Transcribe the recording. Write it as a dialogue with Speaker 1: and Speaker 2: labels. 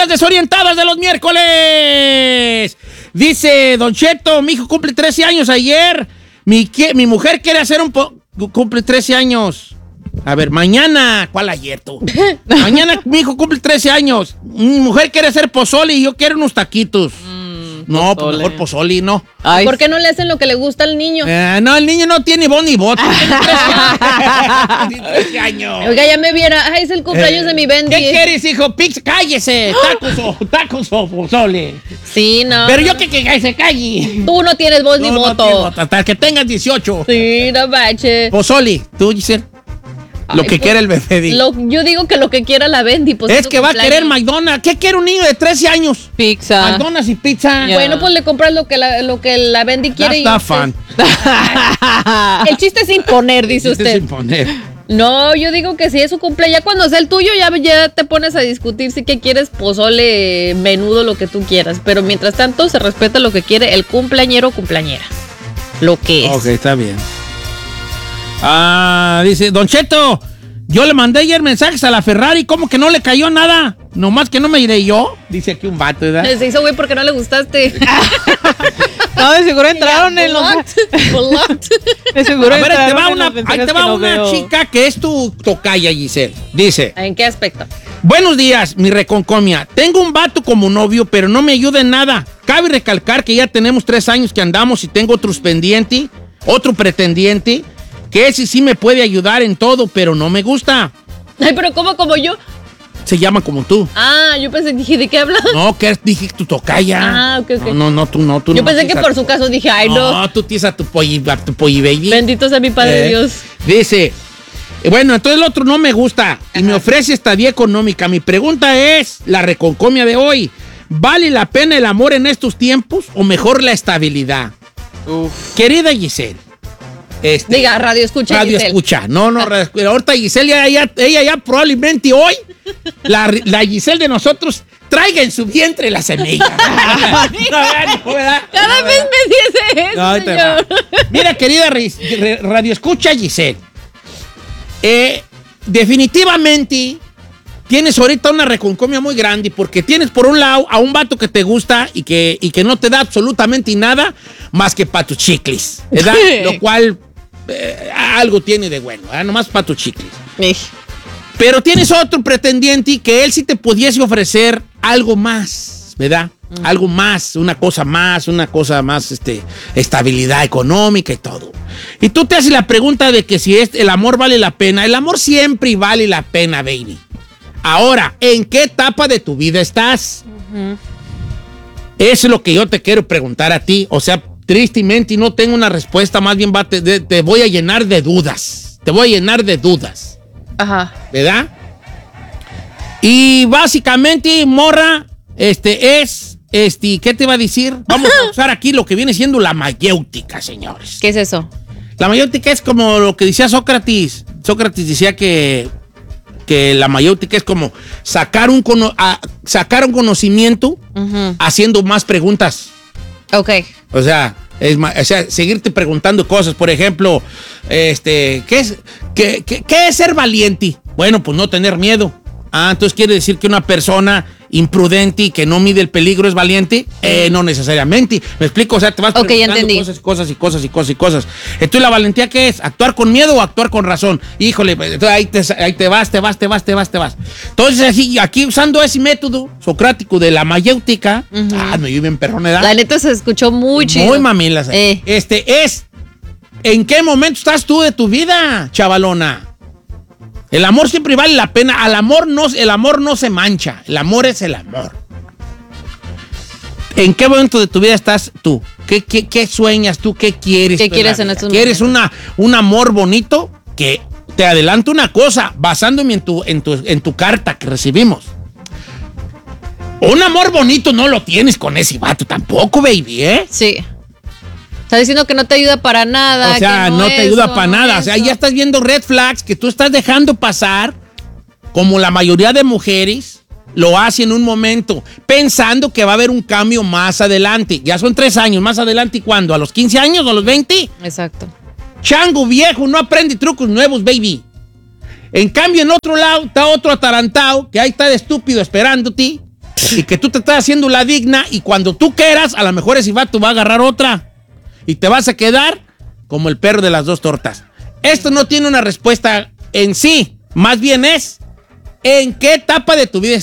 Speaker 1: las desorientadas de los miércoles. Dice Don Cheto, mi hijo cumple 13 años ayer. Mi mujer quiere hacer cumple 13 años. A ver, mañana. ¿Cuál ayer tú? Mañana mi hijo cumple 13 años. Mi mujer quiere hacer pozole y yo quiero unos taquitos. No, pues mejor pozole, no.
Speaker 2: Ay, ¿por qué no le hacen lo que le gusta al niño?
Speaker 1: No, el niño no tiene voz ni voto. Tiene 13 años.
Speaker 2: Oiga, ya me viera. Ay, es el cumpleaños de mi Bendy.
Speaker 1: ¿Qué quieres, hijo? Pix, cállese. Tacos o pozole.
Speaker 2: Sí, no.
Speaker 1: Pero yo que se calle.
Speaker 2: Tú no tienes voz ni voto.
Speaker 1: No, hasta que tengas 18.
Speaker 2: Sí, no manches.
Speaker 1: Pozole, tú, Giselle. Lo que quiera el bebé.
Speaker 2: Yo digo que lo que quiera la Bendy. Pues
Speaker 1: es que va a querer McDonald's. ¿Qué quiere un niño de 13 años?
Speaker 3: Pizza.
Speaker 1: McDonald's y pizza.
Speaker 2: Yeah. Bueno, pues le compras lo que la Bendy quiere.
Speaker 1: That's fun.
Speaker 2: El chiste es imponer, dice usted.
Speaker 1: Es imponer.
Speaker 2: No, yo digo que si es su cumpleaños, ya cuando sea el tuyo, ya te pones a discutir si que quieres pozole, menudo, lo que tú quieras. Pero mientras tanto, se respeta lo que quiere el cumpleañero o cumpleañera. Lo que es.
Speaker 1: Ok, está bien. Dice, Don Cheto, yo le mandé ayer mensajes a la Ferrari, ¿cómo que no le cayó nada? Nomás que no me iré yo. Dice aquí un vato, ¿verdad?
Speaker 2: Se hizo güey porque no le gustaste.
Speaker 3: No, de seguro entraron en los... De seguro
Speaker 1: ahí
Speaker 3: entraron
Speaker 1: te va una chica que es tu tocaya, Giselle. Dice...
Speaker 2: ¿En qué aspecto?
Speaker 1: Buenos días, mi reconcomia. Tengo un vato como novio, pero no me ayuda en nada. Cabe recalcar que ya tenemos 3 años que andamos y tengo otro pretendiente, que ese sí me puede ayudar en todo, pero no me gusta.
Speaker 2: Ay, pero ¿cómo como yo?
Speaker 1: Se llama como tú.
Speaker 2: Ah, yo pensé, dije, ¿de qué hablas?
Speaker 1: No, que dije tu tocaya.
Speaker 2: Ah, ok.
Speaker 1: No, tú no.
Speaker 2: Yo pensé que por su caso dije, ay, no.
Speaker 1: No, tú tienes a tu polly baby.
Speaker 2: Bendito sea mi Padre Dios.
Speaker 1: Dice, bueno, entonces el otro no me gusta y me ofrece estadía económica. Mi pregunta es, la reconcomia de hoy, ¿vale la pena el amor en estos tiempos o mejor la estabilidad?
Speaker 3: Uf.
Speaker 1: Querida Giselle.
Speaker 2: Diga, radio escucha,
Speaker 1: Radio
Speaker 2: Giselle.
Speaker 1: escucha. No, ahorita Giselle, ella ya probablemente hoy, la Giselle de nosotros, traiga en su vientre la semilla.
Speaker 2: Cada vez me dice eso,
Speaker 1: no,
Speaker 2: señor.
Speaker 1: Mira, querida radio escucha, Giselle. Definitivamente tienes ahorita una reconcomia muy grande porque tienes por un lado a un vato que te gusta y que no te da absolutamente nada más que para tus chicles, ¿verdad? Lo cual algo tiene de bueno, nomás para tus chicles. Pero tienes otro pretendiente que él sí te pudiese ofrecer algo más, ¿verdad? Algo más, una cosa más, estabilidad económica y todo. Y tú te haces la pregunta de que si el amor vale la pena. El amor siempre vale la pena, baby. Ahora, ¿en qué etapa de tu vida estás? Eso es lo que yo te quiero preguntar a ti. O sea, tristemente no tengo una respuesta, más bien te voy a llenar de dudas. Te voy a llenar de dudas.
Speaker 2: Ajá.
Speaker 1: ¿Verdad? Y básicamente, morra, ¿qué te iba a decir? Vamos a usar aquí lo que viene siendo la mayéutica, señores.
Speaker 2: ¿Qué es eso?
Speaker 1: La mayéutica es como lo que decía Sócrates. Sócrates decía que la mayéutica es como sacar un conocimiento haciendo más preguntas.
Speaker 2: Ok.
Speaker 1: O sea, seguirte preguntando cosas. Por ejemplo, ¿qué es ser valiente? Bueno, pues no tener miedo. Entonces quiere decir que una persona imprudente y que no mide el peligro es valiente. No necesariamente. ¿Me explico? O sea, te vas preguntando cosas. Entonces, ¿la valentía qué es? ¿Actuar con miedo o actuar con razón? Híjole, ahí te vas. Entonces, así, aquí usando ese método socrático de la mayéutica, me vive en perrón, ¿verdad?
Speaker 2: La neta se escuchó muy chido.
Speaker 1: Muy mamilas. ¿En qué momento estás tú de tu vida, chavalona? El amor siempre vale la pena. El amor no se mancha. El amor es el amor. ¿En qué momento de tu vida estás tú? ¿Qué sueñas tú? ¿Qué quieres?
Speaker 2: ¿Qué quieres en estos
Speaker 1: momentos? ¿Quieres un amor bonito? Que te adelanto una cosa, basándome en tu carta que recibimos. Un amor bonito no lo tienes con ese vato tampoco, baby, ¿eh?
Speaker 2: Sí. Está diciendo que no te ayuda para nada.
Speaker 1: O sea, no te ayuda para nada. O sea, ya estás viendo red flags que tú estás dejando pasar, como la mayoría de mujeres lo hace en un momento, pensando que va a haber un cambio más adelante. Ya son 3 años, más adelante, ¿y cuándo? ¿A los 15 años o a los 20?
Speaker 2: Exacto.
Speaker 1: Chango viejo, no aprende trucos nuevos, baby. En cambio, en otro lado está otro atarantado que ahí está de estúpido esperándote. y que tú te estás haciendo la digna y cuando tú quieras, a lo mejor ese vato va a agarrar otra y te vas a quedar como el perro de las dos tortas. Esto no tiene una respuesta en sí, más bien es en qué etapa de tu vida